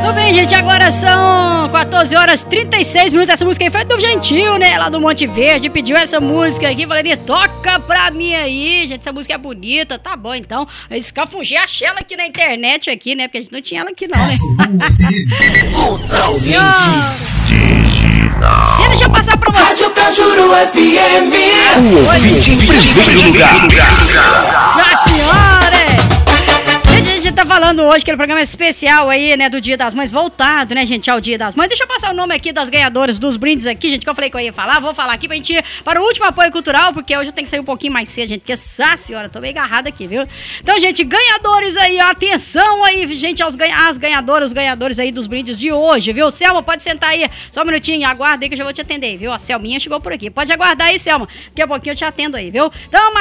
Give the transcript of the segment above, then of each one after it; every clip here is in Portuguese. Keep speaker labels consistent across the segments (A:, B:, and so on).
A: Bem, gente, agora são 14 horas 36 minutos. Essa música aí foi do Gentil, né? Lá do Monte Verde, pediu essa música aqui. Falei, toca pra mim aí, gente. Essa música é bonita, tá bom, então. Eu escafungei, achei ela aqui na internet, aqui, né? Porque a gente não tinha ela aqui, não, né? E deixa eu passar pra você.
B: Rádio Cajuru FM.
C: O ouvinte em primeiro lugar.
A: Nossa senhora! A gente tá falando hoje que é um programa especial aí, né, do Dia das Mães, voltado, né, gente, ao Dia das Mães. Deixa eu passar o nome aqui das ganhadoras dos brindes aqui, gente, que eu falei que eu ia falar. Vou falar aqui pra gente ir para o último apoio cultural, porque hoje eu tenho que sair um pouquinho mais cedo, gente, porque, essa senhora, tô meio agarrada aqui, viu? Então, gente, ganhadores aí, atenção aí, gente, as ganhadoras, os ganhadores aí dos brindes de hoje, viu? Selma, pode sentar aí, só um minutinho, aguarda aí que eu já vou te atender, viu? A Selminha chegou por aqui, pode aguardar aí, Selma, daqui a pouquinho eu te atendo aí, viu? Então,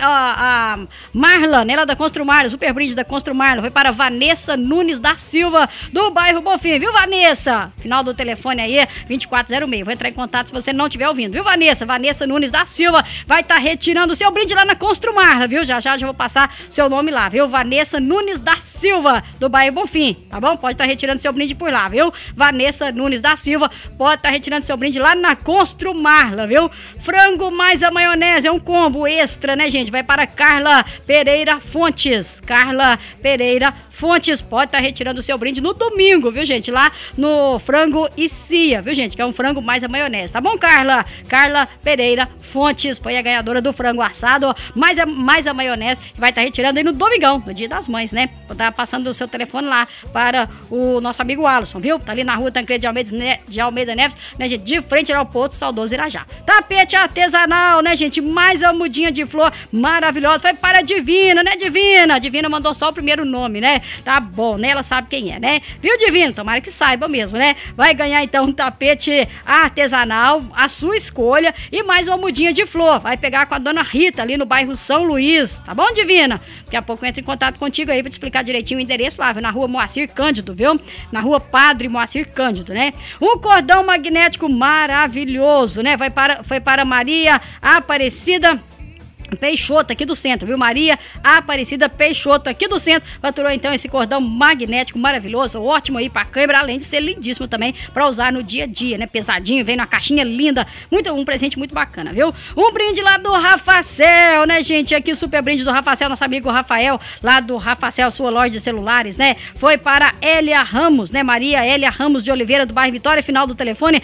A: a Marla, né, lá da Construmarla, super brinde da Construmarla, foi para Vanessa Nunes da Silva, do bairro Bonfim, viu, Vanessa? Final do telefone aí, 2406. Vou entrar em contato se você não estiver ouvindo, viu, Vanessa? Vanessa Nunes da Silva vai estar retirando o seu brinde lá na Construmarla, viu? Já vou passar seu nome lá, viu? Vanessa Nunes da Silva, do bairro Bonfim, tá bom? Pode estar retirando seu brinde por lá, viu? Vanessa Nunes da Silva, pode estar retirando seu brinde lá na Construmarla, viu? Frango mais a maionese, é um combo extra, né, gente? Vai para Carla Pereira Fontes. Carla Pereira Fontes pode estar retirando o seu brinde no domingo, viu, gente? Lá no Frango e Cia, viu, gente? Que é um frango mais a maionese, tá bom, Carla? Carla Pereira Fontes foi a ganhadora do frango assado, mais a maionese, que vai estar retirando aí no domingão, no Dia das Mães, né? Tá passando o seu telefone lá para o nosso amigo Alisson, viu? Tá ali na rua Tancredo de Almeida Neves, né, gente? De frente ao posto Saudoso Irajá. Tapete artesanal, né, gente? Mais a mudinha de flor maravilhosa. Foi para a Divina, né, Divina? Divina mandou só o primeiro nome, né? Tá bom, né? Ela sabe quem é, né? Viu, Divino? Tomara que saiba mesmo, né? Vai ganhar, então, um tapete artesanal, a sua escolha, e mais uma mudinha de flor. Vai pegar com a dona Rita, ali no bairro São Luís. Tá bom, Divina? Daqui a pouco eu entro em contato contigo aí pra te explicar direitinho o endereço lá, viu? Na rua Moacir Cândido, viu? Na rua Padre Moacir Cândido, né? Um cordão magnético maravilhoso, né? Foi para Maria Aparecida Peixoto, aqui do centro, viu? Maria Aparecida Peixoto, aqui do centro, faturou então esse cordão magnético maravilhoso, ótimo aí pra câmera, além de ser lindíssimo também pra usar no dia a dia, né? Pesadinho, vem numa caixinha linda, um presente muito bacana, viu? Um brinde lá do Rafacel, né, gente? Aqui o super brinde do Rafacel, nosso amigo Rafael, lá do Rafacel, sua loja de celulares, né? Foi para Hélia Ramos, né? Maria Hélia Ramos de Oliveira, do bairro Vitória, final do telefone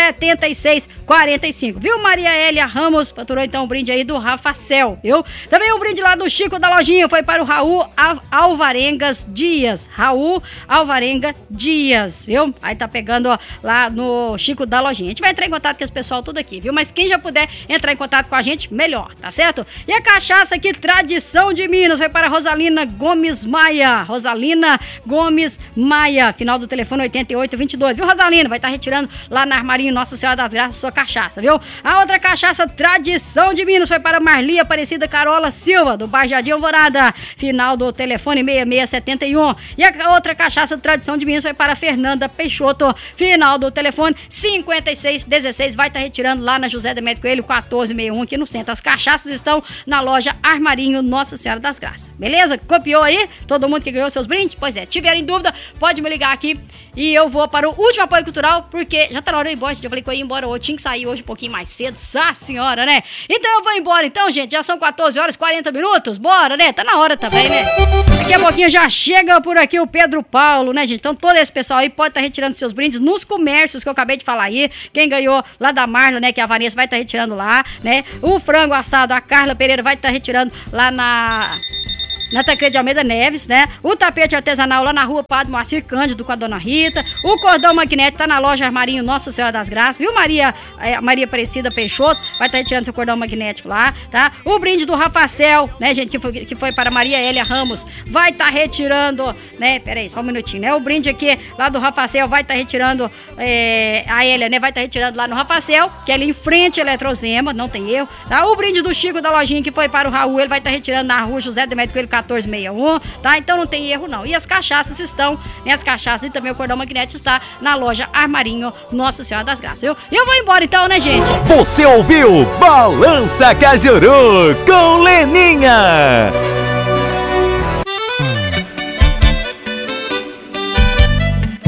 A: 7645, viu? Maria Hélia Ramos faturou então o brinde aí do Rafacel, viu? Também um brinde lá do Chico da Lojinha, foi para o Raul Alvarengas Dias. Raul Alvarenga Dias, viu? Aí tá pegando, ó, lá no Chico da Lojinha. A gente vai entrar em contato com esse pessoal tudo aqui, viu? Mas quem já puder entrar em contato com a gente, melhor, tá certo? E a cachaça aqui, Tradição de Minas, foi para Rosalina Gomes Maia. Rosalina Gomes Maia, final do telefone 8822, viu, Rosalina? Vai estar retirando lá na Armarinho Nossa Senhora das Graças sua cachaça, viu? A outra cachaça, Tradição de Minas, foi para Marli Aparecida Carola Silva, do bairro Jardim Alvorada, final do telefone 6671. E a outra cachaça Tradição de Minas foi para Fernanda Peixoto, final do telefone 5616. Vai estar retirando lá na José Demetrio Coelho 1461, aqui no centro. As cachaças estão na loja Armarinho Nossa Senhora das Graças. Beleza? Copiou aí? Todo mundo que ganhou seus brindes? Pois é, tiverem dúvida, pode me ligar aqui e eu vou para o último apoio cultural, porque já tá na hora de ir embora. Eu falei que eu ia embora hoje, tinha que sair hoje um pouquinho mais cedo, senhora, né? Então eu vou embora então, gente. Já são 14 horas e 40 minutos. Bora, né? Tá na hora também, né? Daqui a pouquinho já chega por aqui o Pedro Paulo, né, gente? Então todo esse pessoal aí pode estar retirando seus brindes nos comércios que eu acabei de falar aí. Quem ganhou lá da Marla, né, que é a Vanessa, vai estar retirando lá, né? O frango assado, a Carla Pereira vai estar retirando lá na Tancredo de Almeida Neves, né? O tapete artesanal lá na rua Padre Moacir Cândido com a dona Rita. O cordão magnético tá na loja Armarinho Nossa Senhora das Graças, viu? Maria Aparecida Peixoto vai estar retirando seu cordão magnético lá, tá? O brinde do Rafacel, né, gente, que foi para Maria Hélia Ramos, vai estar retirando, né? Pera aí, só um minutinho, né? O brinde aqui lá do Rafacel vai estar retirando, a Hélia, né? Vai estar retirando lá no Rafacel, que é ali em frente à Eletrozema, não tem erro, tá? O brinde do Chico da Lojinha, que foi para o Raul, ele vai estar retirando na rua José Demetrio Coelho 1461, tá? Então não tem erro não. E as cachaças estão, né? As cachaças e também o cordão magnético está na loja Armarinho Nossa Senhora das Graças, viu? E eu vou embora então, né, gente?
C: Você ouviu Balança Cajuru com Leninha.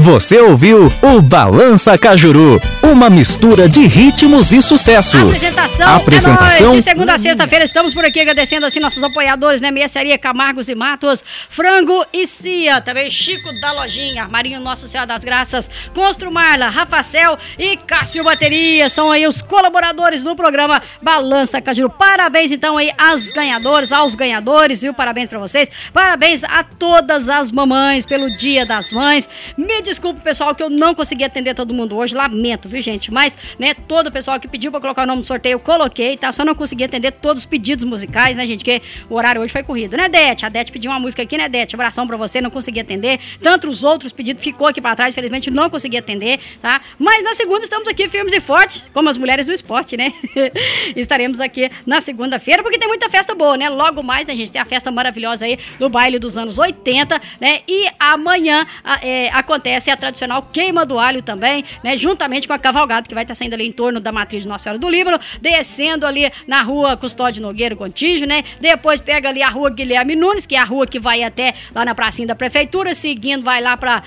C: Você ouviu o Balança Cajuru, uma mistura de ritmos e sucessos.
A: Apresentação. É nóis. De segunda a sexta-feira estamos por aqui agradecendo assim nossos apoiadores, né? Mercearia Camargos e Matos, Frango e Cia, também Chico da Lojinha, Armarinho Nossa Senhora das Graças, Constru Marla, Rafacel e Cássio Bateria, são aí os colaboradores do programa Balança Cajuru. Parabéns então aí às ganhadoras, aos ganhadores, viu? Parabéns pra vocês. Parabéns a todas as mamães pelo Dia das Mães. Me desculpe, pessoal, que eu não consegui atender todo mundo hoje, lamento, viu, gente? Mas, né, todo o pessoal que pediu pra colocar o nome no sorteio, eu coloquei, tá? Só não consegui atender todos os pedidos musicais, né, gente? Que o horário hoje foi corrido, né, Dete? A Dete pediu uma música aqui, né, Dete? Abração pra você, não consegui atender. Tanto os outros pedidos ficou aqui pra trás, infelizmente não consegui atender, tá? Mas na segunda estamos aqui firmes e fortes, como as mulheres do esporte, né? Estaremos aqui na segunda-feira, porque tem muita festa boa, né? Logo mais, a gente tem a festa maravilhosa aí do baile dos anos 80, né? E amanhã acontece a tradicional queima do alho também, né? Juntamente com a cavalgada que vai estar saindo ali em torno da matriz de Nossa Senhora do Líbano, descendo ali na rua Custódio Nogueira Contígio, né? Depois pega ali a rua Guilherme Nunes, que é a rua que vai até lá na pracinha da prefeitura, seguindo vai lá pra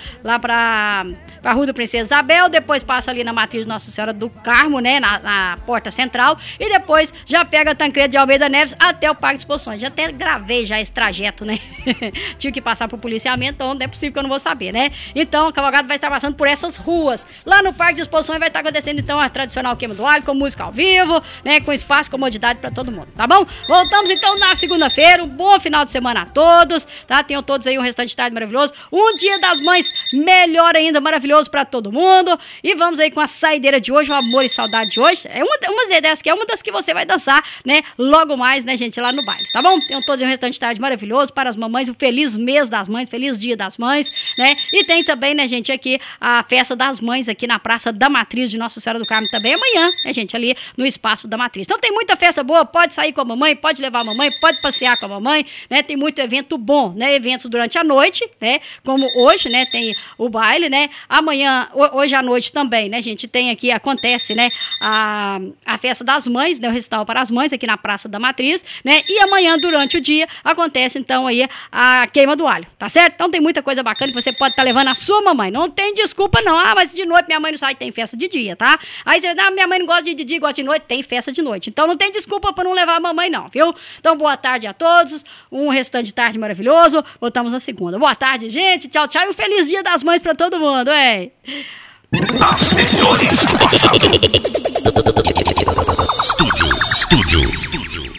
A: Rua da Princesa Isabel, depois passa ali na matriz de Nossa Senhora do Carmo, né? Na porta central, e depois já pega Tancredo de Almeida Neves até o Parque de Exposições. Já até gravei já esse trajeto, né? Tive que passar por policiamento, então não é possível que eu não vou saber, né? Então, a cavalgada vai estar passando por essas ruas. Lá no Parque de Exposições vai estar acontecendo, então, a tradicional queima do alho, com música ao vivo, né? Com espaço e comodidade pra todo mundo, tá bom? Voltamos, então, na segunda-feira. Um bom final de semana a todos, tá? Tenham todos aí um restante de tarde maravilhoso. Um Dia das Mães melhor ainda, maravilhoso pra todo mundo. E vamos aí com a saideira de hoje, o Amor e Saudade de hoje. É uma dessas que é uma das que você vai dançar, né? Logo mais, né, gente, lá no baile, tá bom? Tenham todos aí um restante de tarde maravilhoso para as mamães, um feliz mês das mães, feliz Dia das Mães, né? E tem também, né, gente, aqui a festa das mães aqui na Praça da Matriz de Nossa Senhora do Carmo também amanhã, né, gente, ali no Espaço da Matriz. Então tem muita festa boa, pode sair com a mamãe, pode levar a mamãe, pode passear com a mamãe, né? Tem muito evento bom, né? Eventos durante a noite, né? Como hoje, né, tem o baile, né? Amanhã, hoje à noite também, né, gente, tem aqui, acontece, né, a festa das mães, né, o recital para as mães aqui na Praça da Matriz, né? E amanhã, durante o dia, acontece, então, aí a queima do alho, tá certo? Então tem muita coisa bacana que você pode estar levando a sua mamãe. Não tem desculpa, não. Ah, mas de noite minha mãe não sai, tem festa de dia, tá? Aí você vai, minha mãe não gosta de dia, gosta de noite, tem festa de noite. Então não tem desculpa pra não levar a mamãe, não, viu? Então boa tarde a todos, um restante de tarde maravilhoso. Voltamos na segunda. Boa tarde, gente. Tchau, tchau. E um feliz Dia das Mães pra todo mundo, hein?
C: As melhores do passado. Estúdio.